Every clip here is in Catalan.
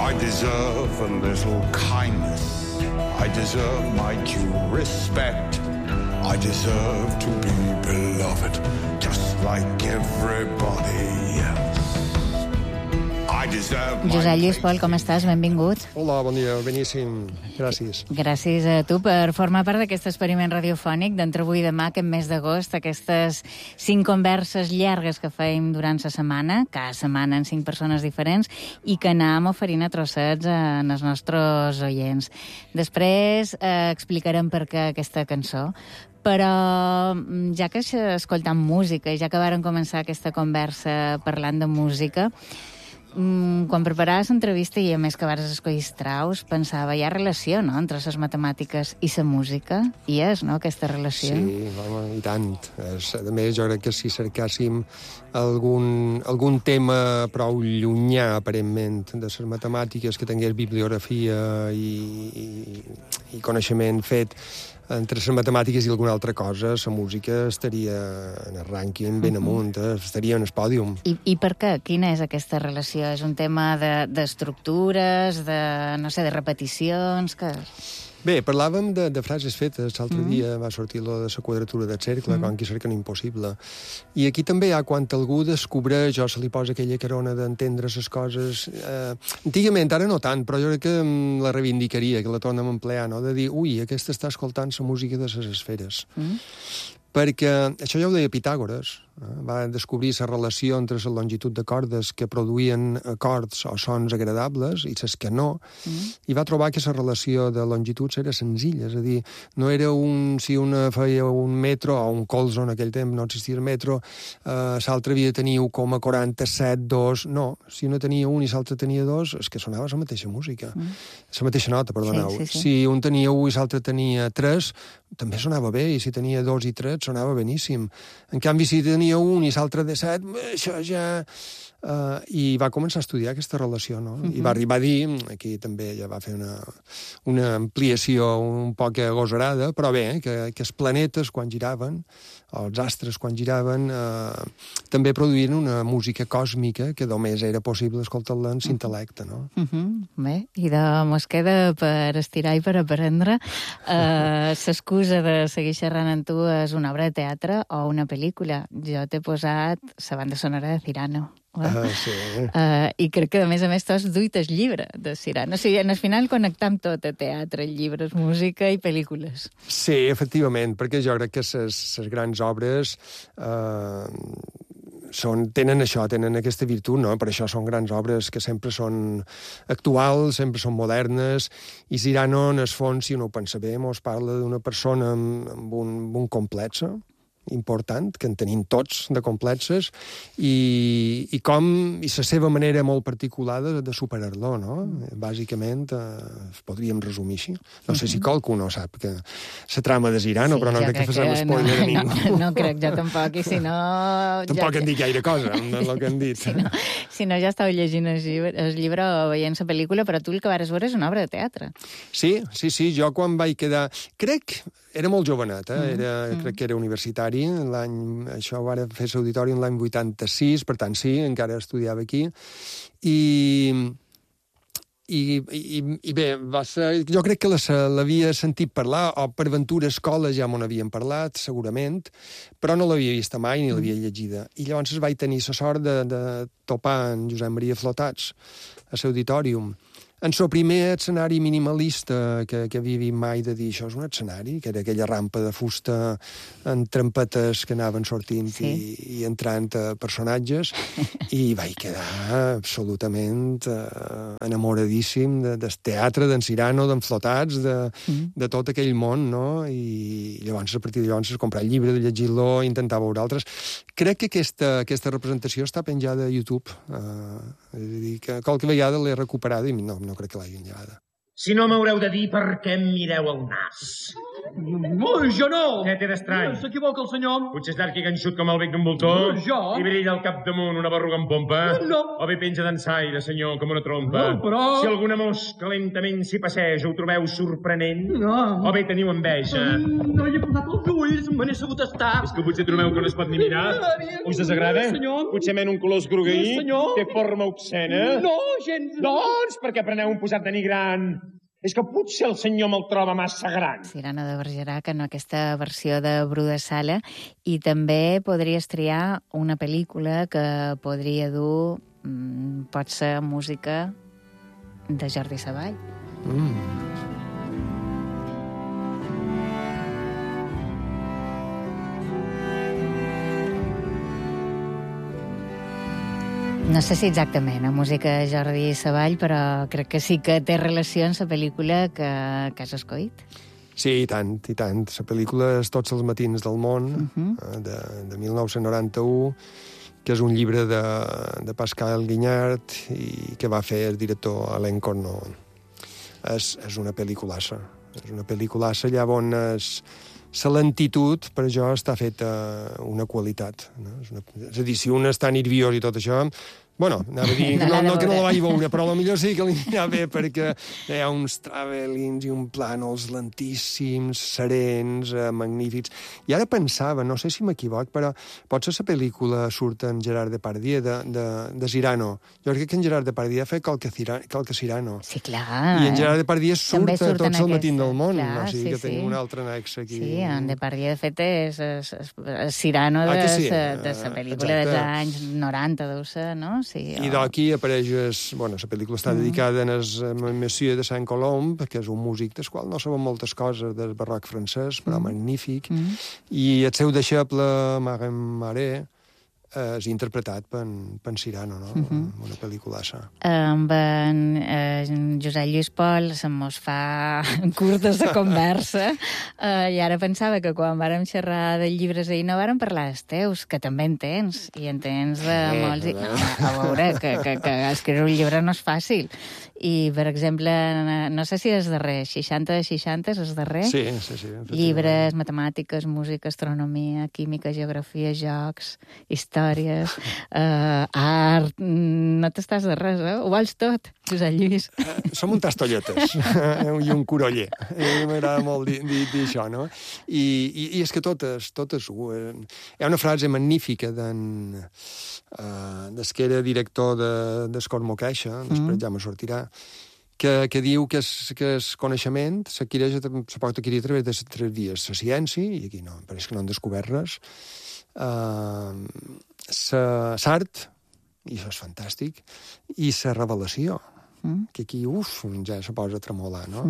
I deserve a little kindness. I deserve my due respect. I deserve to be beloved, just like everybody else. I deserve my... Josep Lluís Pol, com estàs? Benvingut. Hola, bon dia, beníssim. Gràcies. Gràcies a tu per formar part d'aquest experiment radiofònic d'entre avui i demà, aquest mes d'agost, aquestes 5 converses llargues que fèiem durant la setmana, cada setmana en 5 persones diferents, i que anàvem oferint a trossets als nostres oients. Després explicarem per què aquesta cançó, però ja que escoltam música i ja que vàrem començar aquesta conversa parlant de música, quan preparaves l'entrevista i a més que vares escollir Strauss, pensava, hi ha relació, no?, entre les matemàtiques i la música? I és, no?, aquesta relació? Sí, home, i tant. A més, jo crec que si cercàssim algun tema prou llunyà, aparentment, de les matemàtiques, que tingués bibliografia i coneixement fet entre les matemàtiques i alguna altra cosa, la música estaria en el rànquing ben amunt, estaria en el pòdium. I per què? Quina és aquesta relació? És un tema d'estructures, no sé, de repeticions? Bé, parlàvem de frases fetes. L'altre dia va sortir lo de la quadratura del cercle, quan qui cerca l'impossible. I aquí també hi ha quan algú descobreix o se li posa aquella carona d'entendre les coses. Antigament, ara no tant, però jo crec que la reivindicaria, que la tornem a emplear, no?, de dir, ui, aquesta està escoltant la música de les esferes. Perquè això ja ho deia Pitàgores, va descobrir la relació entre la longitud de cordes que produïen acords o sons agradables i les que no, i va trobar que la relació de longituds era senzilla, és a dir, no era si una feia un metro o un colzo, en aquell temps no existia el metro, l'altre havia de tenir 1,47, 2, no, si una tenia 1 i l'altre tenia 2, és que sonava la mateixa música, la mateixa nota, perdoneu. Sí. Si un tenia 1 i l'altre tenia 3, també sonava bé, i si tenia 2 i 3 sonava beníssim. En canvi, si tenia 1 i l'altre de 7, això ja... I va començar a estudiar aquesta relació, no? I va arribar a dir, aquí també ja va fer una ampliació un poc agosarada, però bé, que els planetes, quan giraven, o els astres, quan giraven, també produïen una música còsmica que només era possible escoltar-la en l'intel·lecte, no? Bé, i mos queda per estirar i per aprendre. L'excusa de seguir xerrant amb tu és una obra de teatre o una pel·lícula. Jo t'he posat la banda sonora de Cyrano. Sí. I crec que, a més, tu has duit el llibre de Cyrano. O sigui, al final connectam tot, teatre, llibres, música i pel·lícules. Sí, efectivament, perquè jo crec que les grans obres tenen això, tenen aquesta virtut, no? Per això són grans obres que sempre són actuals, sempre són modernes, i Cyrano, en el fons, si uno ho pensa bé, mos parla d'una persona amb un complex important, que en tenim tots de complexes, i la seva manera molt particular de superar-lo, no? Bàsicament, podríem resumir així. No sé si qualcú no sap que la trama de Cyrano, però no crec que facem spoiler a ningú. No crec, jo tampoc, i si no... Tampoc en dic gaire cosa, amb el que han dit. Si no, ja estava llegint el llibre o veient la pel·lícula, però tu el que vares veure és una obra de teatre. Sí, jo quan vaig quedar... Era molt jovenet, crec que era universitari, això va fer l'auditori l'any 86, per tant sí, encara estudiava aquí, i bé, jo crec que l'havia sentit parlar, o per ventura a escola ja m'ho havien parlat, segurament, però no l'havia vista mai ni l'havia llegida. I llavors vaig tenir la sort de topar en Josep Maria Flotats a l'auditorium. En el primer escenari minimalista que havia vist mai, de dir això és un escenari, que era aquella rampa de fusta amb trampetes que anaven sortint i entrant personatges, i vaig quedar absolutament enamoradíssim del teatre, d'en Cyrano, d'en Flotats, de tot aquell món, no? I llavors, a partir de llavors, comprar el llibre, de llegir-lo, intentar veure altres. Crec que aquesta representació està penjada a YouTube. És a dir, que qualque vegada l'he recuperada i no crec que l'hagin llevada. Si no m'haureu de dir per què em mireu el nas. No, jo no. Què té d'estrany? S'equivoca el senyor. Potser és d'arc i ganxut com el bec d'un voltor? No, jo. I brilla al capdamunt una berruga en pompa? No. O bé penja d'ensaire, senyor, com una trompa? No, però... Si alguna mosca lentament s'hi passeja, ho trobeu sorprenent? No. O bé teniu enveja? No hi he posat els ulls, me n'he sabut estar. És que potser trobeu que no es pot ni mirar? Us desagrada? Senyor. Potser men un color esgrogueí? No, senyor. Té forma obscena? No, gens. Doncs perquè preneu un posat denigrant. És que potser el senyor me'l troba massa gran. Cirano de Bergerac en aquesta versió de Bru de Sala, i també podries triar una pel·lícula que podria dur, pot ser música de Jordi Savall. No sé si exactament la música de Jordi Savall, però crec que sí que té relació amb la pel·lícula que has escollit. Sí, i tant, i tant. La pel·lícula és Tots els matins del món, de 1991, que és un llibre de Pascal Guignard i que va fer el director Alain Corneau. És una pel·lículassa. És una pel·lículassa allà on la lentitud, per això, està feta una qualitat. No? És a dir, si un està nerviós i tot això, bueno, anava a dir, no que no la vaig veure, però potser sí que li anirà bé, perquè hi ha uns travelings i un plànols lentíssims, serens, magnífics. I ara pensava, no sé si m'equivoc, però potser la pel·lícula surt en Gerard Depardieu, de Cyrano. Jo crec que en Gerard Depardieu fa qualque Cyrano. Sí, clar. I en Gerard Depardieu surt a Tots els matins del món. Clar, o sigui que sí. tenim un altre annex aquí. Sí, en Depardieu, de fet, és Cyrano de la pel·lícula dels anys 90, deu ser, no? Sí, I d'aquí apareix... Bueno, la pel·lícula està dedicada a Monsieur de Saint-Colombe, que és un músic del qual no sabem moltes coses del barroc francès, però magnífic, i el seu deixeble, Marin Maré, és interpretat per Cyrano, no? Una pel·lículassa. Amb en Josep Lluís Pol se mos fa curtes de conversa, i ara pensava que quan vàrem xerrar de llibres ahir no vàrem parlar dels teus, que també en tens, i en tens de molts... A veure, que escriure un llibre no és fàcil. I, per exemple, no sé si és darrer, 60 de 60 és el darrer? Sí. Llibres, matemàtiques, música, astronomia, química, geografia, jocs, històries, art... No t'estàs de res, eh? Ho vols tot, Josep Lluís. Som un tastolletes i un coroller. M'agrada molt dir això, no? I és que totes ho... Hi ha una frase magnífica del que era director d'Escort Mocaixa, després ja me sortirà, que diu que el coneixement s'adquireix, se pot adquirir a través de 3 vies. La ciència, i aquí no, pareix que no han descobert res, l'art, i això és fantàstic, i la revelació, que aquí, ja se posa a tremolar, no?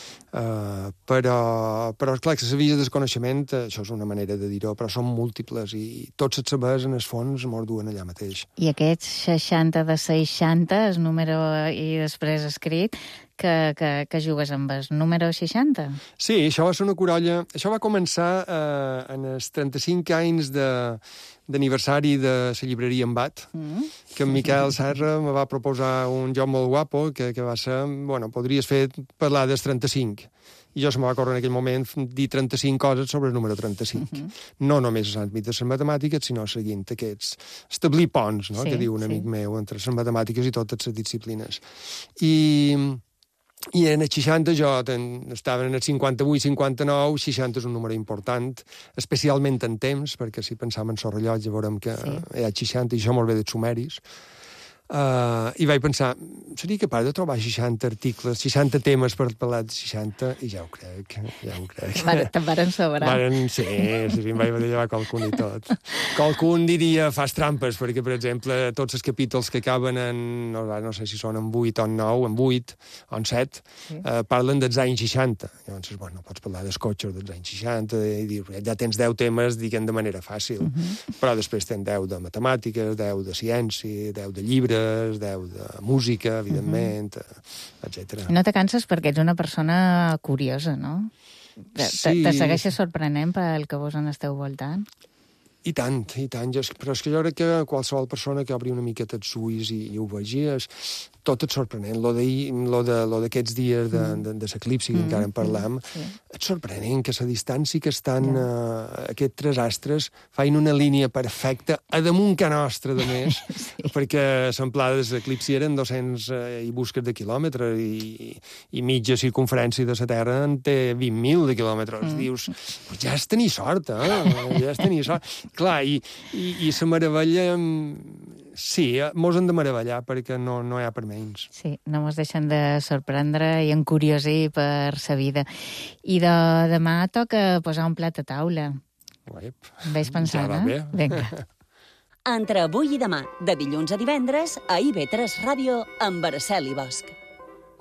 Però clar, que les vies del coneixement, això és una manera de dir-ho, però són múltiples, i tots els sabers, en el fons, mos duen allà mateix. I aquests 60 de 60, el número i després escrit, que jugues amb el número 60? Sí, això va ser una corolla... Això va començar en els 35 anys d'aniversari de la llibreria Embat, que en Miquel Serra me va proposar un joc molt guapo, que va ser... Bueno, podries parlar dels 35. I jo se me va córrer en aquell moment dir 35 coses sobre el número 35. No només els àmbits de les matemàtiques, sinó seguint aquests... Establir ponts, no?, que diu un amic meu, entre les matemàtiques i totes les disciplines. I en el 60 jo estava en el 58-59, 60 és un número important, especialment en temps, perquè si pensam en el rellotge veurem que hi ha 60 i això molt bé dels sumeris. I vaig pensar, seria capaç de trobar 60 articles, 60 temes per parlar de 60, i ja ho crec. Te'n varen sobrar. Sí, em vaig llevar qualcun i tot. Qualcun diria, fas trampes, perquè, per exemple, tots els capítols que acaben en, no sé si són en 8 o en 9, en 8 o en 7, parlen dels anys 60. Llavors, bueno, pots parlar dels cotxes dels anys 60 i dir, ja tens 10 temes, diguem, de manera fàcil. Però després tens 10 de matemàtiques, 10 de ciència, 10 de llibres, 10 de música, evidentment, etc. No te canses perquè ets una persona curiosa, no? Sí. Te segueixes sorprenent pel que vos en esteu voltant? I tant. Però és que jo crec que qualsevol persona que obri una miqueta els ulls i ho vegi, tot és sorprenent. Lo d'aquests dies de l'eclipsi, que encara en parlam, és sorprenent que la distància que estan aquests tres astres feien una línia perfecta a damunt que nostra, de més, perquè l'amplada de l'eclipsi eren 200 i busques de quilòmetres i mitja circunferència de la Terra en té 20.000 de quilòmetres. Dius, pues ja és tenir sort, ja és tenir sort. Clar, i la meravella... Sí, mos hem de meravellar perquè no hi ha per menys. Sí, no mos deixen de sorprendre i encuriosir per sa vida. I demà toca posar un plat a taula. Veig pensant, ja va bé. Vinga. Entre avui i demà, de dilluns a divendres, a IB3 Ràdio, amb Araceli Bosch.